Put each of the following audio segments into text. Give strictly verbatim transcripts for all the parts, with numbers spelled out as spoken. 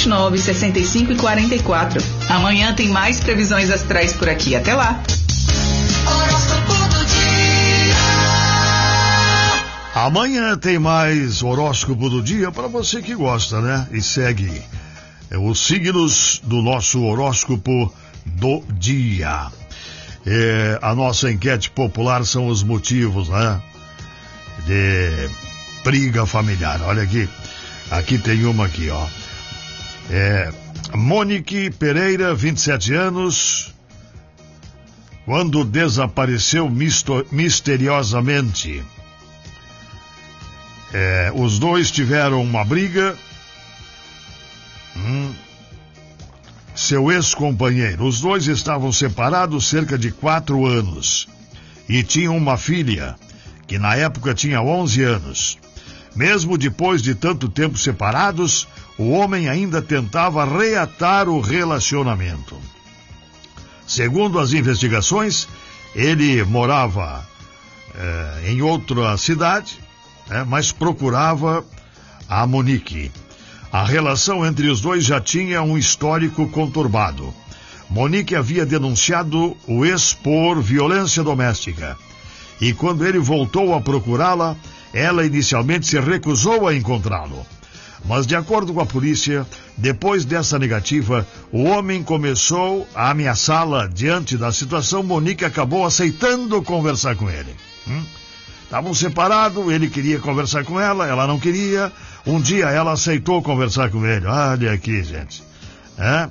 vinte e nove, sessenta e cinco e quarenta e quatro. Amanhã tem mais previsões astrais por aqui. Até lá. Amanhã tem mais horóscopo do dia para você que gosta, né? E segue os signos do nosso horóscopo do dia. É, a nossa enquete popular são os motivos, né? De briga familiar. Olha aqui. Aqui tem uma aqui, ó. É, Monique Pereira, vinte e sete anos. Quando desapareceu misto, misteriosamente. É, os dois tiveram uma briga. Hum, seu ex-companheiro. Os dois estavam separados cerca de quatro anos. E tinham uma filha, que na época tinha onze anos. Mesmo depois de tanto tempo separados, o homem ainda tentava reatar o relacionamento. Segundo as investigações, ele morava é, em outra cidade, é, mas procurava a Monique. A relação entre os dois já tinha um histórico conturbado. Monique havia denunciado o ex por violência doméstica. E quando ele voltou a procurá-la, ela inicialmente se recusou a encontrá-lo. Mas, de acordo com a polícia, depois dessa negativa, o homem começou a ameaçá-la. Diante da situação, Monique acabou aceitando conversar com ele. Estavam hum? separados, ele queria conversar com ela, ela não queria. Um dia ela aceitou conversar com ele. Olha aqui, gente. É?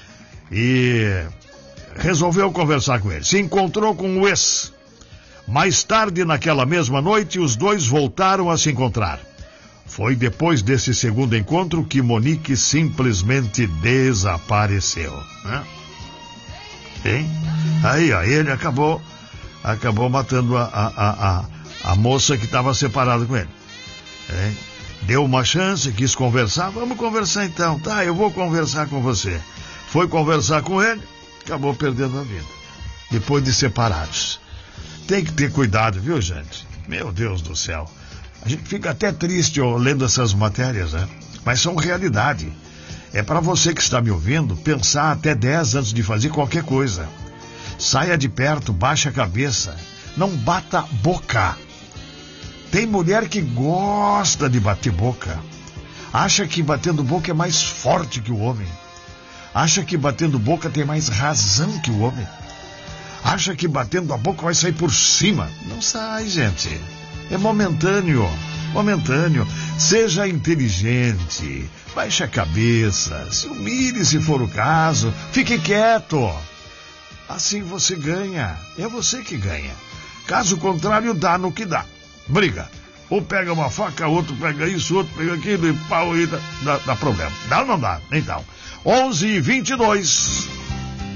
E resolveu conversar com ele. Se encontrou com o ex. Mais tarde, naquela mesma noite, os dois voltaram a se encontrar. Foi depois desse segundo encontro que Monique simplesmente desapareceu. Né? Hein? Aí, ó, ele acabou, acabou matando a, a, a, a moça que estava separada com ele. Hein? Deu uma chance, quis conversar. Vamos conversar então. Tá, eu vou conversar com você. Foi conversar com ele, acabou perdendo a vida. Depois de separados. Tem que ter cuidado, viu, gente? Meu Deus do céu. A gente fica até triste ó, lendo essas matérias, né? Mas são realidade. É para você que está me ouvindo pensar até dez antes de fazer qualquer coisa. Saia de perto, baixe a cabeça. Não bata boca. Tem mulher que gosta de bater boca. Acha que batendo boca é mais forte que o homem. Acha que batendo boca tem mais razão que o homem. Acha que batendo a boca vai sair por cima. Não sai, gente. É momentâneo. Momentâneo. Seja inteligente. Baixe a cabeça. Se humilhe se for o caso. Fique quieto. Assim você ganha. É você que ganha. Caso contrário, dá no que dá. Briga. Um pega uma faca, outro pega isso, outro pega aquilo e pau e dá, dá, dá problema. Dá ou não dá? Então. onze e vinte e dois.